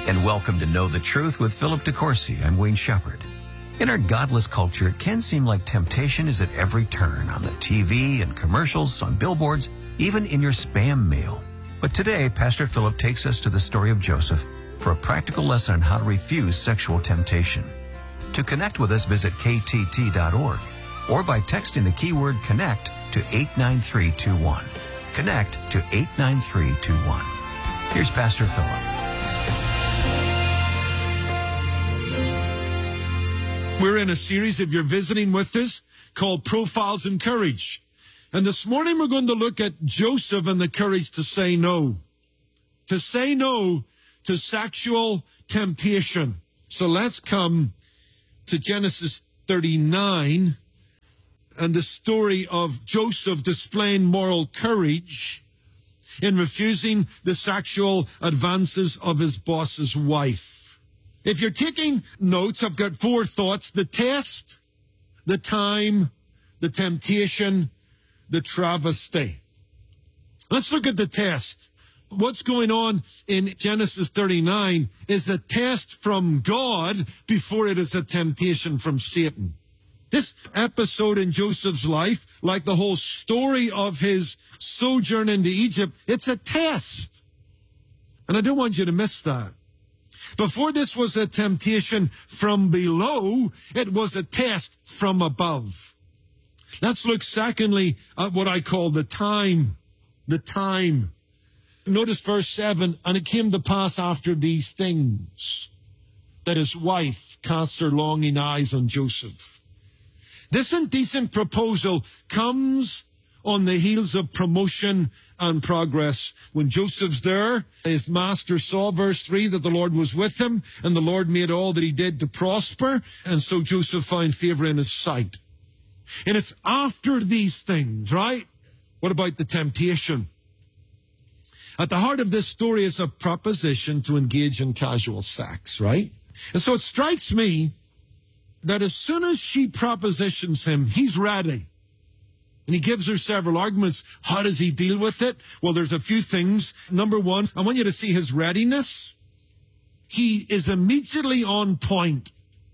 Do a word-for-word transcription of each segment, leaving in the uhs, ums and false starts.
And welcome to Know the Truth with Philip DeCourcy. I'm Wayne Shepherd. In our godless culture, it can seem like temptation is at every turn, on the T V and commercials, on billboards, even in your spam mail. But today, Pastor Philip takes us to the story of Joseph for a practical lesson on how to refuse sexual temptation. To connect with us, visit K T T dot org or by texting the keyword CONNECT to eight nine three two one. Connect to eight nine three two one. Here's Pastor Philip. We're in a series, if you're visiting with us, called Profiles in Courage. And this morning we're going to look at Joseph and the courage to say no. To say no to sexual temptation. So let's come to Genesis thirty-nine and the story of Joseph displaying moral courage in refusing the sexual advances of his boss's wife. If you're taking notes, I've got four thoughts: the test, the time, the temptation, the travesty. Let's look at the test. What's going on in Genesis thirty-nine is a test from God before it is a temptation from Satan. This episode in Joseph's life, like the whole story of his sojourn into Egypt, it's a test. And I don't want you to miss that. Before this was a temptation from below, it was a test from above. Let's look secondly at what I call the time. The time. Notice verse seven, and it came to pass after these things that his wife cast her longing eyes on Joseph. This indecent proposal comes on the heels of promotion and progress. When Joseph's there, his master saw, verse three, that the Lord was with him, and the Lord made all that he did to prosper, and so Joseph found favor in his sight. And it's after these things, right? What about the temptation? At the heart of this story is a proposition to engage in casual sex, right? And so it strikes me that as soon as she propositions him, he's ready. And he gives her several arguments. How does he deal with it? Well, there's a few things. Number one, I want you to see his readiness. He is immediately on point.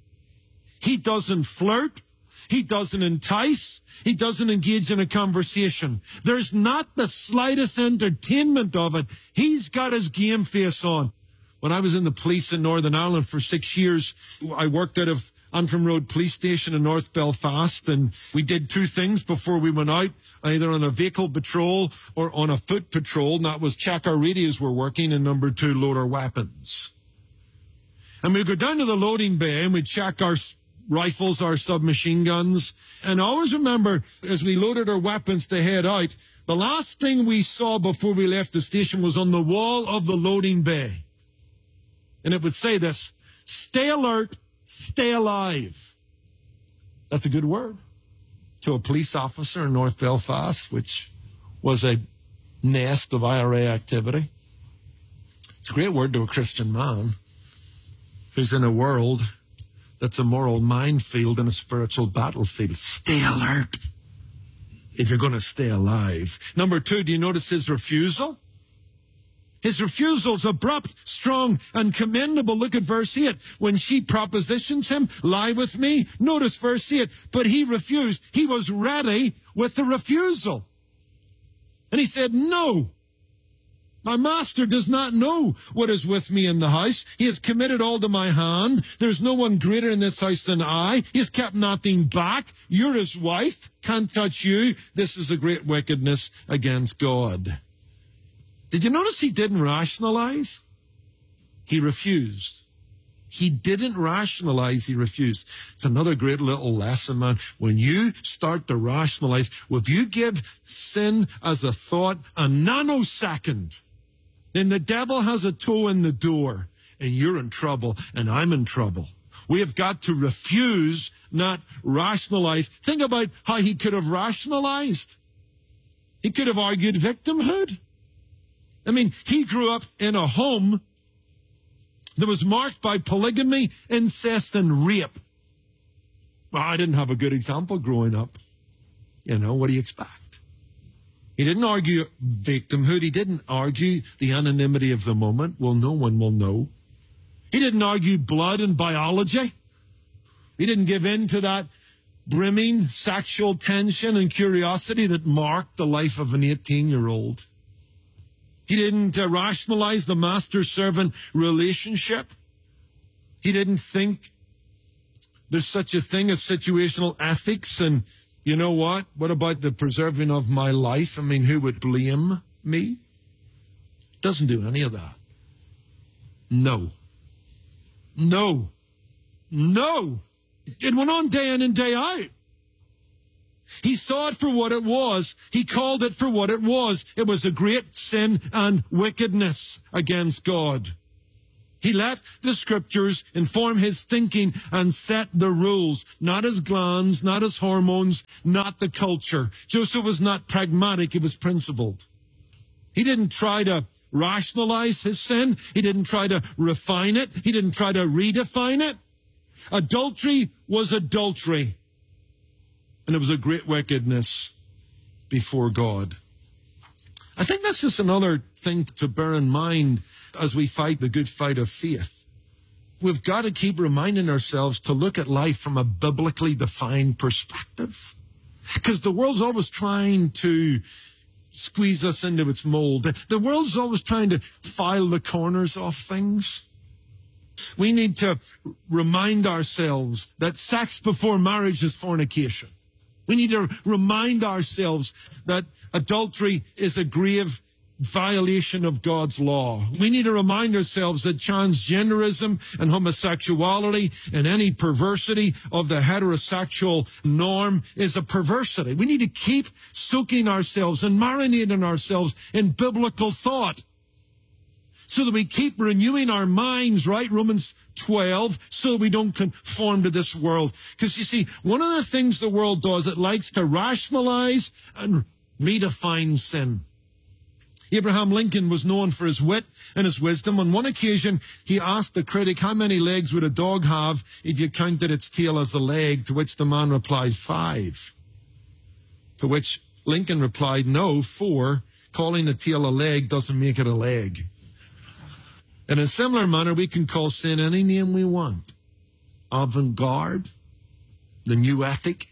He doesn't flirt. He doesn't entice. He doesn't engage in a conversation. There's not the slightest entertainment of it. He's got his game face on. When I was in the police in Northern Ireland for six years, I worked out of Antrim Road Police Station in North Belfast, and we did two things before we went out, either on a vehicle patrol or on a foot patrol, and that was check our radios were working, and number two, load our weapons. And we'd go down to the loading bay, and we'd check our rifles, our submachine guns, and I always remember, as we loaded our weapons to head out, the last thing we saw before we left the station was on the wall of the loading bay. And it would say this: stay alert, stay alive. That's a good word to a police officer in North Belfast, which was a nest of I R A activity. It's a great word to a Christian man who's in a world that's a moral minefield and a spiritual battlefield. Stay alert if you're going to stay alive. Number two, do you notice his refusal? His refusal is abrupt, strong, and commendable. Look at verse eight. When she propositions him, lie with me. Notice verse eight. But he refused. He was ready with the refusal. And he said, no. My master does not know what is with me in the house. He has committed all to my hand. There's no one greater in this house than I. He has kept nothing back. You're his wife. Can't touch you. This is a great wickedness against God. Did you notice he didn't rationalize? He refused. He didn't rationalize, he refused. It's another great little lesson, man. When you start to rationalize, if you give sin as a thought a nanosecond, then the devil has a toe in the door, and you're in trouble, and I'm in trouble. We have got to refuse, not rationalize. Think about how he could have rationalized. He could have argued victimhood. I mean, he grew up in a home that was marked by polygamy, incest, and rape. Well, I didn't have a good example growing up. You know, what do you expect? He didn't argue victimhood. He didn't argue the anonymity of the moment. Well, no one will know. He didn't argue blood and biology. He didn't give in to that brimming sexual tension and curiosity that marked the life of an eighteen-year-old. He didn't uh, rationalize the master-servant relationship. He didn't think there's such a thing as situational ethics. And you know what? What about the preserving of my life? I mean, who would blame me? Doesn't do any of that. No. No. No. It went on day in and day out. He saw it for what it was. He called it for what it was. It was a great sin and wickedness against God. He let the scriptures inform his thinking and set the rules, not his glands, not his hormones, not the culture. Joseph was not pragmatic, he was principled. He didn't try to rationalize his sin. He didn't try to refine it. He didn't try to redefine it. Adultery was adultery, and it was a great wickedness before God. I think that's just another thing to bear in mind as we fight the good fight of faith. We've got to keep reminding ourselves to look at life from a biblically defined perspective, because the world's always trying to squeeze us into its mold. The world's always trying to file the corners off things. We need to remind ourselves that sex before marriage is fornication. We need to remind ourselves that adultery is a grave violation of God's law. We need to remind ourselves that transgenderism and homosexuality and any perversity of the heterosexual norm is a perversity. We need to keep soaking ourselves and marinating ourselves in biblical thought, so that we keep renewing our minds, right? Romans twelve, so we don't conform to this world. Because you see, one of the things the world does, it likes to rationalize and redefine sin. Abraham Lincoln was known for his wit and his wisdom. On one occasion, he asked the critic, how many legs would a dog have if you counted its tail as a leg? To which the man replied, five. To which Lincoln replied, no, four. Calling a tail a leg doesn't make it a leg. In a similar manner, we can call sin any name we want. Avant-garde, the new ethic,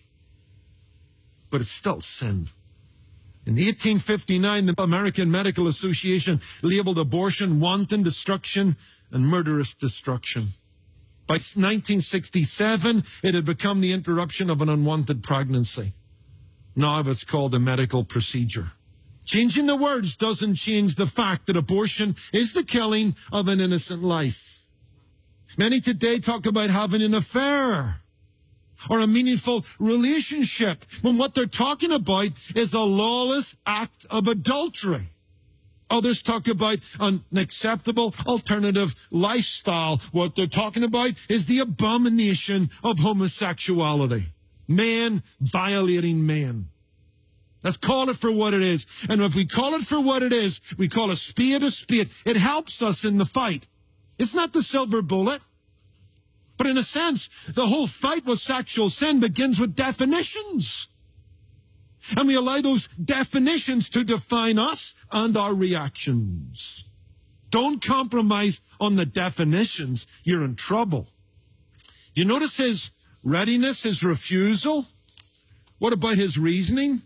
but it's still sin. In eighteen fifty-nine, the American Medical Association labeled abortion wanton destruction and murderous destruction. By nineteen sixty-seven, it had become the interruption of an unwanted pregnancy. Now it's called a medical procedure. Changing the words doesn't change the fact that abortion is the killing of an innocent life. Many today talk about having an affair or a meaningful relationship, when what they're talking about is a lawless act of adultery. Others talk about an acceptable alternative lifestyle. What they're talking about is the abomination of homosexuality. Man violating man. Let's call it for what it is. And if we call it for what it is, we call a spade a spade. It helps us in the fight. It's not the silver bullet. But in a sense, the whole fight with sexual sin begins with definitions. And we allow those definitions to define us and our reactions. Don't compromise on the definitions. You're in trouble. You notice his readiness, his refusal? What about his reasoning?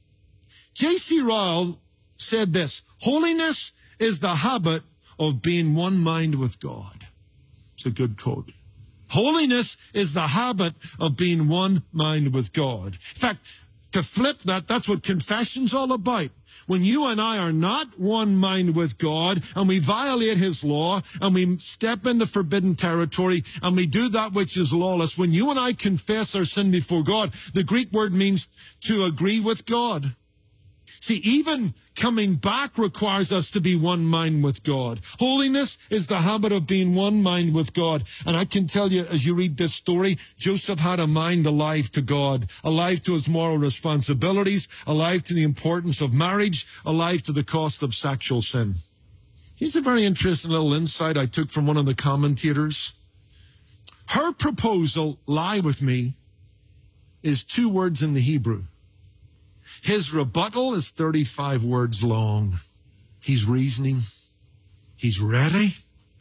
J C Ryle said this, holiness is the habit of being one mind with God. It's a good quote. Holiness is the habit of being one mind with God. In fact, to flip that, that's what confession's all about. When you and I are not one mind with God, and we violate his law, and we step into forbidden territory, and we do that which is lawless, when you and I confess our sin before God, the Greek word means to agree with God. See, even coming back requires us to be one mind with God. Holiness is the habit of being one mind with God. And I can tell you, as you read this story, Joseph had a mind alive to God, alive to his moral responsibilities, alive to the importance of marriage, alive to the cost of sexual sin. Here's a very interesting little insight I took from one of the commentators. Her proposal, lie with me, is two words in the Hebrew. His rebuttal is thirty-five words long. He's reasoning. He's ready.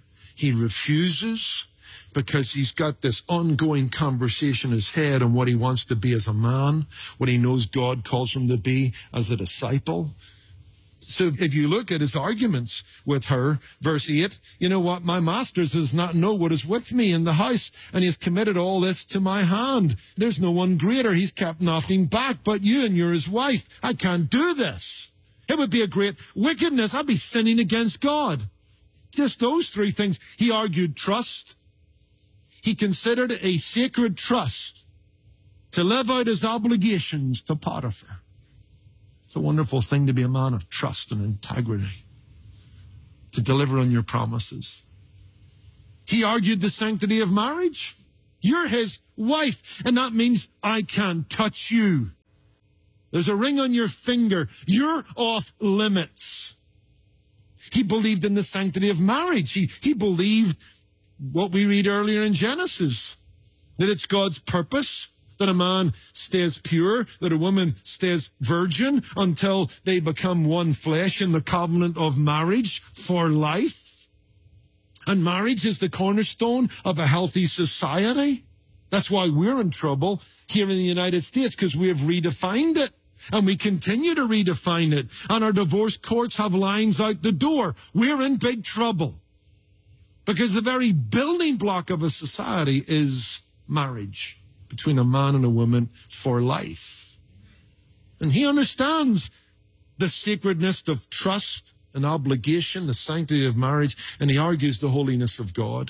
He refuses because he's got this ongoing conversation in his head on what he wants to be as a man, what he knows God calls him to be as a disciple. So if you look at his arguments with her, verse eight, you know what? My master does not know what is with me in the house, and he has committed all this to my hand. There's no one greater. He's kept nothing back but you, and you're his wife. I can't do this. It would be a great wickedness. I'd be sinning against God. Just those three things. He argued trust. He considered a sacred trust to live out his obligations to Potiphar. It's a wonderful thing to be a man of trust and integrity, to deliver on your promises. He argued the sanctity of marriage. You're his wife, and that means I can't touch you. There's a ring on your finger. You're off limits. He believed in the sanctity of marriage. He, he believed what we read earlier in Genesis, that it's God's purpose that a man stays pure, that a woman stays virgin until they become one flesh in the covenant of marriage for life. And marriage is the cornerstone of a healthy society. That's why we're in trouble here in the United States, because we have redefined it. And we continue to redefine it. And our divorce courts have lines out the door. We're in big trouble. Because the very building block of a society is marriage between a man and a woman for life. And he understands the sacredness of trust and obligation, the sanctity of marriage, and he argues the holiness of God.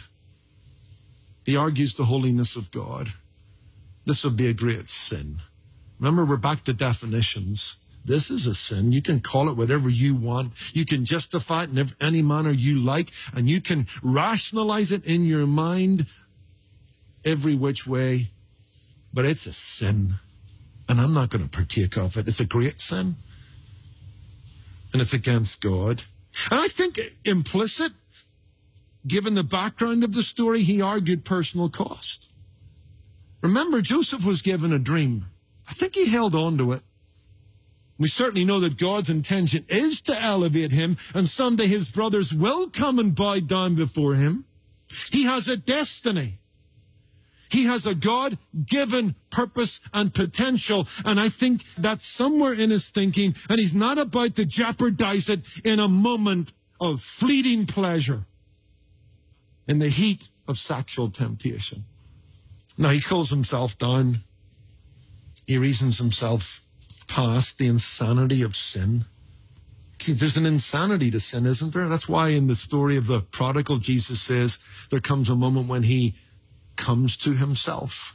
He argues the holiness of God. This would be a great sin. Remember, we're back to definitions. This is a sin. You can call it whatever you want. You can justify it in any manner you like, and you can rationalize it in your mind every which way. But it's a sin, and I'm not going to partake of it. It's a great sin, and it's against God. And I think implicit, given the background of the story, he argued personal cost. Remember, Joseph was given a dream. I think he held on to it. We certainly know that God's intention is to elevate him, and someday his brothers will come and bow down before him. He has a destiny. He has a God-given purpose and potential, and I think that's somewhere in his thinking, and he's not about to jeopardize it in a moment of fleeting pleasure, in the heat of sexual temptation. Now, he cools himself down. He reasons himself past the insanity of sin. See, there's an insanity to sin, isn't there? That's why in the story of the prodigal, Jesus says there comes a moment when he comes to himself.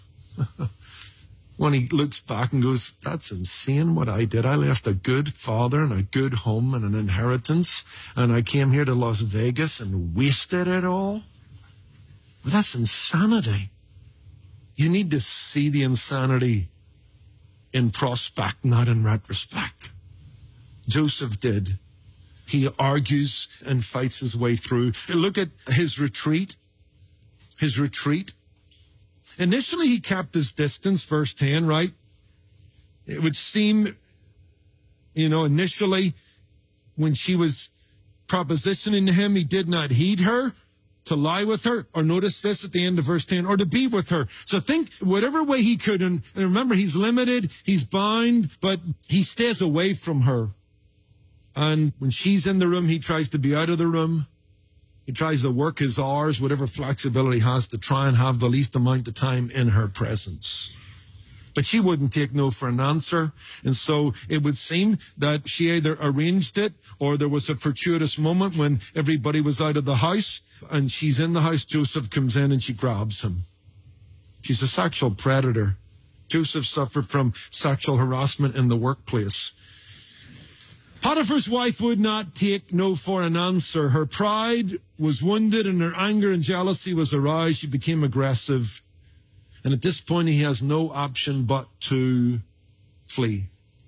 When he looks back and goes, that's insane what I did. I left a good father and a good home and an inheritance, and I came here to Las Vegas and wasted it all. But that's insanity. You need to see the insanity in prospect, not in retrospect. Joseph did. He argues and fights his way through. Look at his retreat. His retreat. Initially, he kept his distance, verse ten, right? It would seem, you know, initially, when she was propositioning to him, he did not heed her to lie with her, or notice this at the end of verse ten, or to be with her. So think whatever way he could, and, and remember, he's limited, he's bound, but he stays away from her. And when she's in the room, he tries to be out of the room. He tries to work his hours, whatever flexibility he has, to try and have the least amount of time in her presence. But she wouldn't take no for an answer. And so it would seem that she either arranged it, or there was a fortuitous moment when everybody was out of the house and she's in the house. Joseph comes in and she grabs him. She's a sexual predator. Joseph suffered from sexual harassment in the workplace. Potiphar's wife would not take no for an answer. Her pride was wounded and her anger and jealousy was aroused. She became aggressive. And at this point, he has no option but to flee.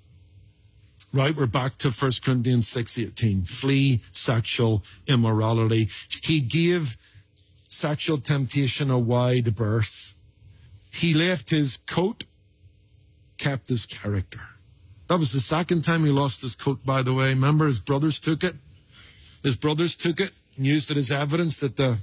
Right, we're back to First Corinthians six eighteen. Flee sexual immorality. He gave sexual temptation a wide berth. He left his coat, kept his character. That was the second time he lost his coat, by the way. Remember, his brothers took it. His brothers took it and used it as evidence that the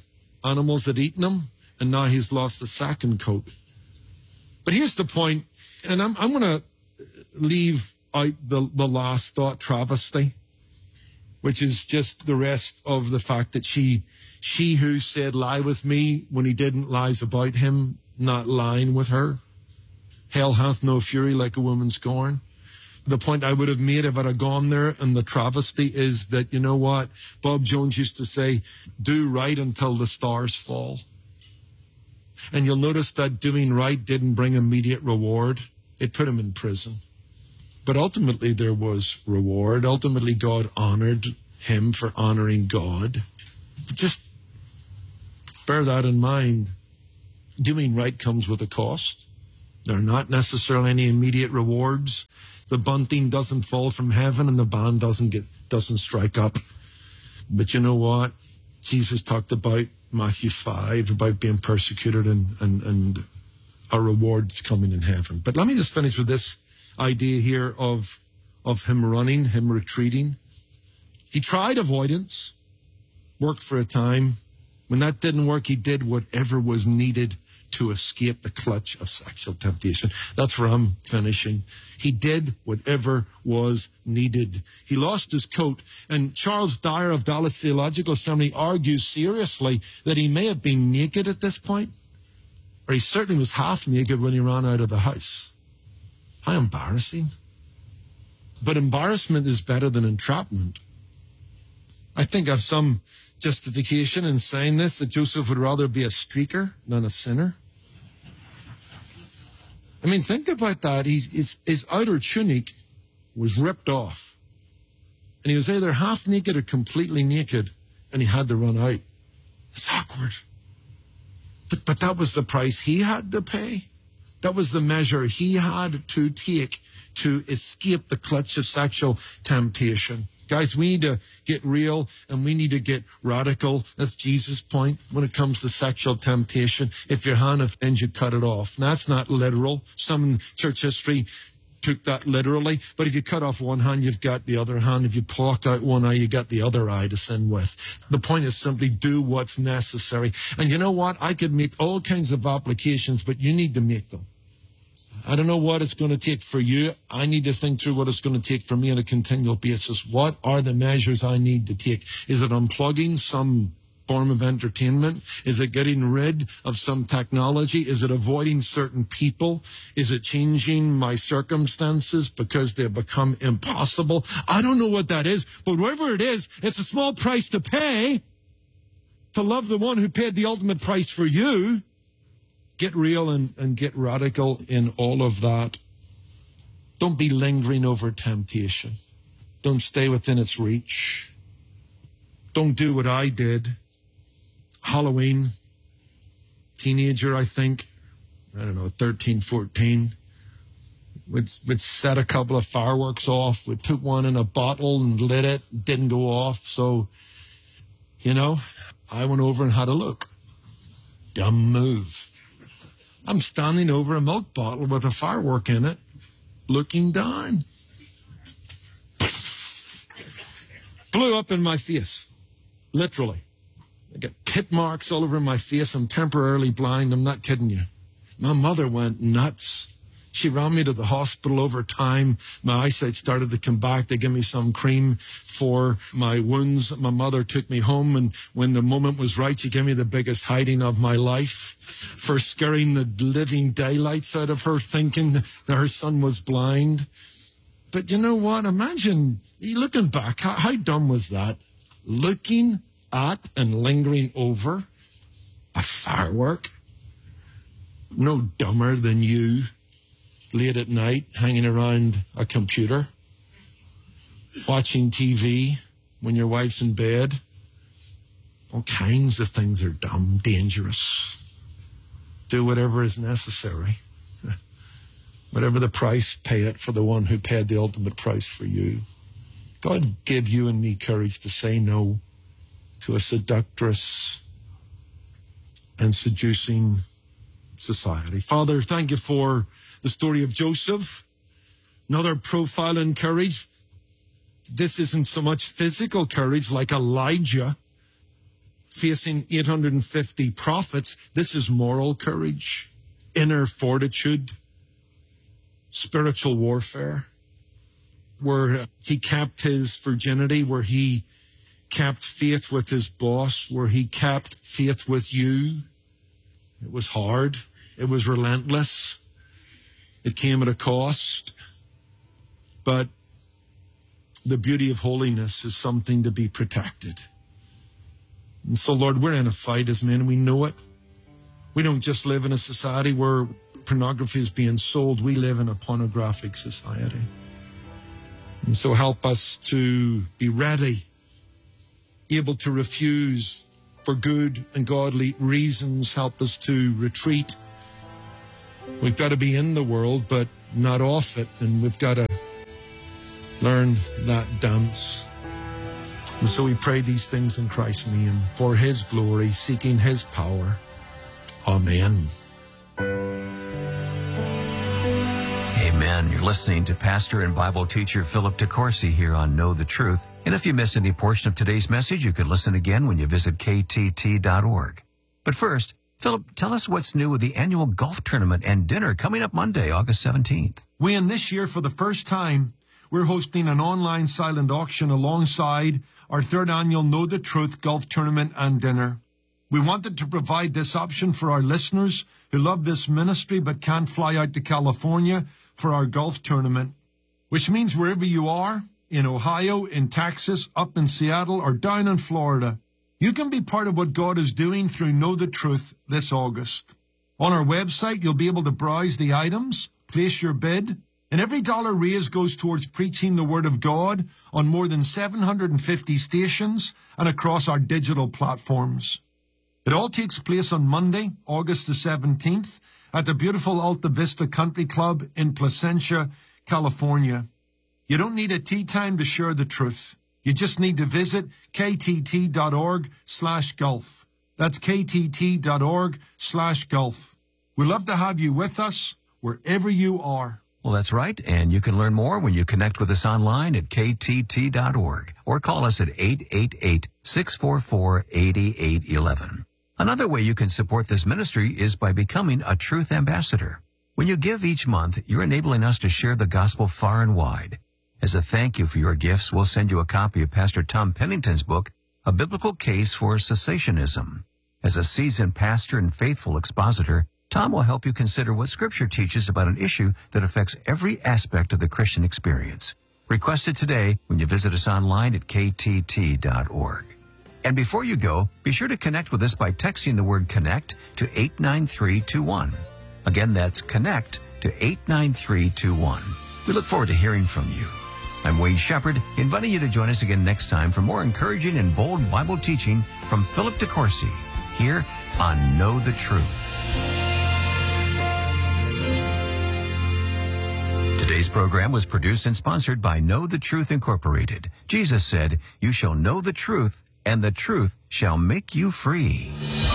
animals had eaten him, and now he's lost the second coat. But here's the point, and I'm, I'm going to leave out the, the last thought, travesty, which is just the rest of the fact that she, she who said, lie with me, when he didn't, lies about him, not lying with her. Hell hath no fury like a woman scorned. The point I would have made if I'd have gone there, and the travesty is that, you know what? Bob Jones used to say, do right until the stars fall. And you'll notice that doing right didn't bring immediate reward. It put him in prison. But ultimately there was reward. Ultimately God honored him for honoring God. Just bear that in mind. Doing right comes with a cost. There are not necessarily any immediate rewards. The bunting doesn't fall from heaven, and the band doesn't get doesn't strike up. But you know what? Jesus talked about Matthew five, about being persecuted and, and, and a reward's coming in heaven. But let me just finish with this idea here of, of him running, him retreating. He tried avoidance, worked for a time. When that didn't work, he did whatever was needed to escape the clutch of sexual temptation. That's where I'm finishing. He did whatever was needed. He lost his coat, and Charles Dyer of Dallas Theological Seminary argues seriously that he may have been naked at this point, or he certainly was half naked when he ran out of the house. How embarrassing. But embarrassment is better than entrapment. I think I've some justification in saying this, that Joseph would rather be a streaker than a sinner. I mean, think about that. He's, his, his outer tunic was ripped off. And he was either half naked or completely naked, and he had to run out. It's awkward. But, but that was the price he had to pay. That was the measure he had to take to escape the clutch of sexual temptation. Guys, we need to get real, and we need to get radical. That's Jesus' point when it comes to sexual temptation. If your hand offends you, cut it off. Now, that's not literal. Some in church history took that literally. But if you cut off one hand, you've got the other hand. If you pluck out one eye, you got the other eye to sin with. The point is simply do what's necessary. And you know what? I could make all kinds of applications, but you need to make them. I don't know what it's going to take for you. I need to think through what it's going to take for me on a continual basis. What are the measures I need to take? Is it unplugging some form of entertainment? Is it getting rid of some technology? Is it avoiding certain people? Is it changing my circumstances because they've become impossible? I don't know what that is, but whatever it is, it's a small price to pay to love the one who paid the ultimate price for you. Get real and, and get radical in all of that. Don't be lingering over temptation. Don't stay within its reach. Don't do what I did. Halloween, teenager, I think, I don't know, thirteen, fourteen. We'd, we'd set a couple of fireworks off. We'd put one in a bottle and lit it. It didn't go off. So, you know, I went over and had a look. Dumb move. I'm standing over a milk bottle with a firework in it, looking down. Blew up in my face, literally. I got pit marks all over my face. I'm temporarily blind. I'm not kidding you. My mother went nuts. She ran me to the hospital over time. My eyesight started to come back. They gave me some cream for my wounds. My mother took me home, and when the moment was right, she gave me the biggest hiding of my life for scaring the living daylights out of her, thinking that her son was blind. But you know what? Imagine, looking back, how, how dumb was that? Looking at and lingering over a firework. No dumber than you. Late at night, hanging around a computer, watching T V when your wife's in bed. All kinds of things are dumb, dangerous. Do whatever is necessary. Whatever the price, pay it for the one who paid the ultimate price for you. God give you and me courage to say no to a seductress and seducing society. Father, thank you for the story of Joseph, another profile in courage. This isn't so much physical courage like Elijah facing eight hundred fifty prophets. This is moral courage, inner fortitude, spiritual warfare, where he kept his virginity, where he kept faith with his boss, where he kept faith with you. It was hard. It was relentless. It came at a cost. But the beauty of holiness is something to be protected. And so, Lord, we're in a fight as men, and we know it. We don't just live in a society where pornography is being sold. We live in a pornographic society. And so help us to be ready, able to refuse for good and godly reasons. Help us to retreat. We've got to be in the world, but not off it. And we've got to learn that dance. And so we pray these things in Christ's name, for his glory, seeking his power. Amen. Amen. You're listening to Pastor and Bible teacher Philip DeCourcy here on Know the Truth. And if you missed any portion of today's message, you can listen again when you visit K T T dot org. But first, Philip, tell us what's new with the annual golf tournament and dinner coming up Monday, August seventeenth. Wayne, this year, for the first time, we're hosting an online silent auction alongside our third annual Know the Truth golf tournament and dinner. We wanted to provide this option for our listeners who love this ministry but can't fly out to California for our golf tournament, which means wherever you are, in Ohio, in Texas, up in Seattle, or down in Florida, you can be part of what God is doing through Know the Truth this August. On our website, you'll be able to browse the items, place your bid, and every dollar raised goes towards preaching the Word of God on more than seven hundred fifty stations and across our digital platforms. It all takes place on Monday, August the seventeenth, at the beautiful Alta Vista Country Club in Placentia, California. You don't need a tea time to share the truth. You just need to visit K T T dot org slash golf. That's K T T dot org slash golf. We'd love to have you with us wherever you are. Well, that's right, and you can learn more when you connect with us online at K T T dot org or call us at eight eight eight, six four four, eight eight one one. Another way you can support this ministry is by becoming a Truth Ambassador. When you give each month, you're enabling us to share the gospel far and wide. As a thank you for your gifts, we'll send you a copy of Pastor Tom Pennington's book, A Biblical Case for Cessationism. As a seasoned pastor and faithful expositor, Tom will help you consider what Scripture teaches about an issue that affects every aspect of the Christian experience. Request it today when you visit us online at K T T dot org. And before you go, be sure to connect with us by texting the word CONNECT to eight nine three two one. Again, that's CONNECT to eight nine three two one. We look forward to hearing from you. I'm Wayne Shepherd, inviting you to join us again next time for more encouraging and bold Bible teaching from Philip DeCourcy here on Know the Truth. Today's program was produced and sponsored by Know the Truth Incorporated. Jesus said, "You shall know the truth, and the truth shall make you free."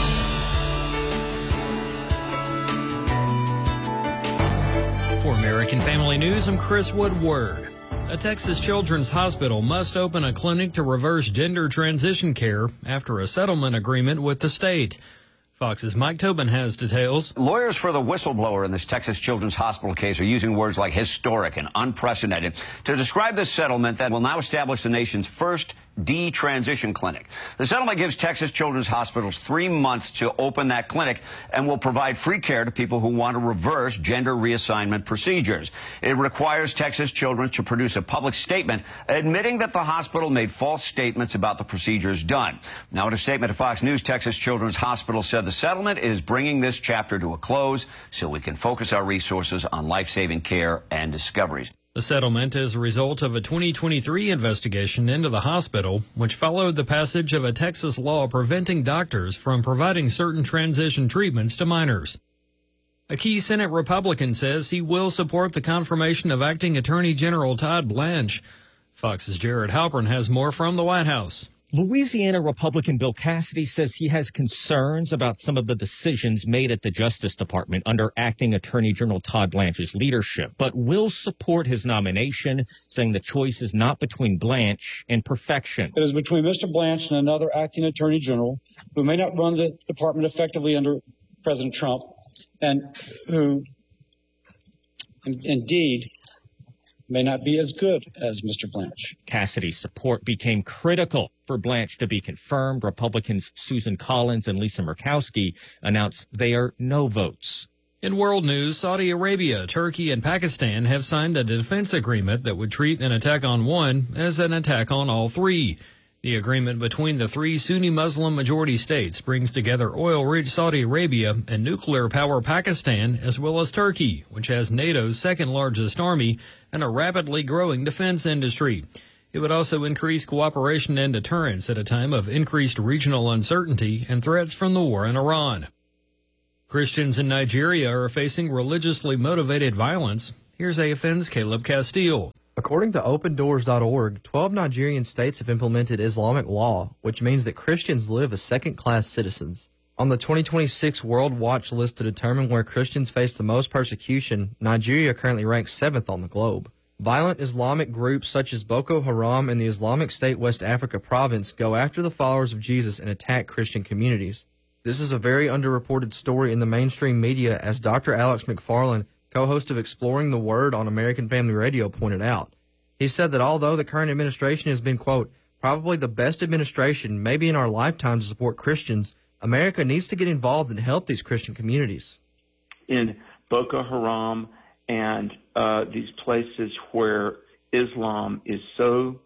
For American Family News, I'm Chris Woodward. A Texas Children's Hospital must open a clinic to reverse gender transition care after a settlement agreement with the state. Fox's Mike Tobin has details. Lawyers for the whistleblower in this Texas Children's Hospital case are using words like historic and unprecedented to describe this settlement that will now establish the nation's first detransition clinic. The settlement gives Texas Children's Hospitals three months to open that clinic and will provide free care to people who want to reverse gender reassignment procedures. It requires Texas Children to produce a public statement admitting that the hospital made false statements about the procedures done. Now, in a statement to Fox News, Texas Children's Hospital said the settlement is bringing this chapter to a close so we can focus our resources on life-saving care and discoveries. The settlement is a result of a twenty twenty-three investigation into the hospital, which followed the passage of a Texas law preventing doctors from providing certain transition treatments to minors. A key Senate Republican says he will support the confirmation of Acting Attorney General Todd Blanche. Fox's Jared Halpern has more from the White House. Louisiana Republican Bill Cassidy says he has concerns about some of the decisions made at the Justice Department under acting Attorney General Todd Blanche's leadership, but will support his nomination, saying the choice is not between Blanche and perfection. It is between Mister Blanche and another acting Attorney General who may not run the department effectively under President Trump and who in- indeed may not be as good as Mister Blanche. Cassidy's support became critical for Blanche to be confirmed. Republicans Susan Collins and Lisa Murkowski announced they are no votes. In world news, Saudi Arabia, Turkey, and Pakistan have signed a defense agreement that would treat an attack on one as an attack on all three. The agreement between the three Sunni Muslim majority states brings together oil-rich Saudi Arabia and nuclear power Pakistan, as well as Turkey, which has NATO's second largest army and a rapidly growing defense industry. It would also increase cooperation and deterrence at a time of increased regional uncertainty and threats from the war in Iran. Christians in Nigeria are facing religiously motivated violence. Here's A F N's Caleb Castile. According to open doors dot org, twelve Nigerian states have implemented Islamic law, which means that Christians live as second-class citizens. On the twenty twenty-six World Watch list to determine where Christians face the most persecution, Nigeria currently ranks seventh on the globe. Violent Islamic groups such as Boko Haram and the Islamic State West Africa province go after the followers of Jesus and attack Christian communities. This is a very underreported story in the mainstream media, as Doctor Alex McFarland, co-host of Exploring the Word on American Family Radio, pointed out. He said that although the current administration has been, quote, probably the best administration maybe in our lifetime to support Christians, America needs to get involved and help these Christian communities. In Boko Haram and uh, these places where Islam is so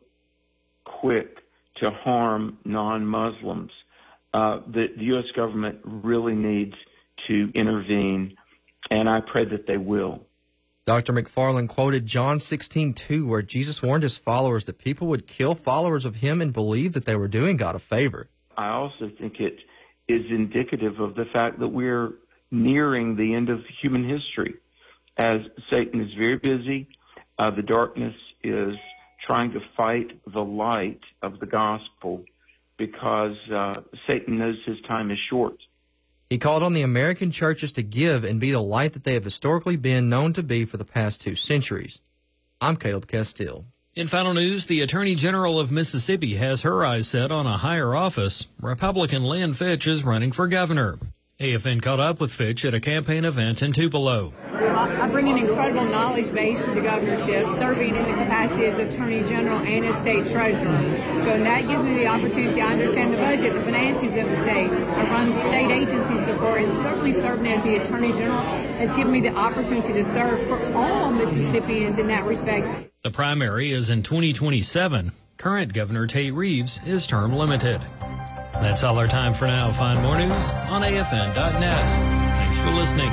quick to harm non-Muslims, uh, the, the U S government really needs to intervene, and I pray that they will. Doctor McFarland quoted John sixteen two, where Jesus warned his followers that people would kill followers of him and believe that they were doing God a favor. I also think it is indicative of the fact that we're nearing the end of human history, as Satan is very busy. Uh, the darkness is trying to fight the light of the gospel because uh, Satan knows his time is short. He called on the American churches to give and be the light that they have historically been known to be for the past two centuries. I'm Caleb Castile. In final news, the Attorney General of Mississippi has her eyes set on a higher office. Republican Lynn Fitch is running for governor. A F N caught up with Fitch at a campaign event in Tupelo. I bring an incredible knowledge base to the governorship, serving in the capacity as Attorney General and as State Treasurer. So that gives me the opportunity. I understand the budget, the finances of the state. I've run state agencies before, and certainly serving as the Attorney General has given me the opportunity to serve for all Mississippians in that respect. The primary is in twenty twenty-seven. Current Governor Tate Reeves is term limited. That's all our time for now. Find more news on A F N dot net. Thanks for listening.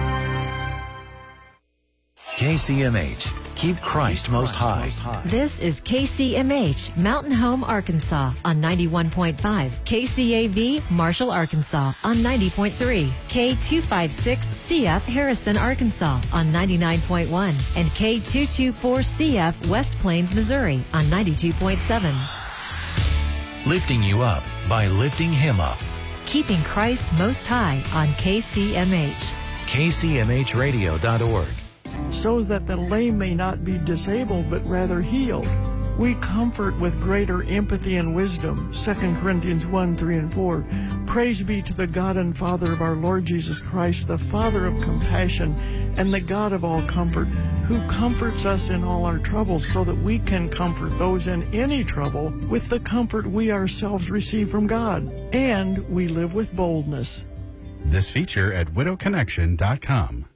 K C M H. Keep Christ most high. This is K C M H, Mountain Home, Arkansas on ninety-one point five. K C A V, Marshall, Arkansas on ninety point three. K two fifty-six C F, Harrison, Arkansas on ninety-nine point one. And K two twenty-four C F, West Plains, Missouri on ninety-two point seven. Lifting you up by lifting him up. Keeping Christ most high on K C M H. K C M H radio dot org. So that the lame may not be disabled, but rather healed. We comfort with greater empathy and wisdom. Second Corinthians one, three, and four. Praise be to the God and Father of our Lord Jesus Christ, the Father of compassion and the God of all comfort, who comforts us in all our troubles, so that we can comfort those in any trouble with the comfort we ourselves receive from God. And we live with boldness. This feature at widow connection dot com.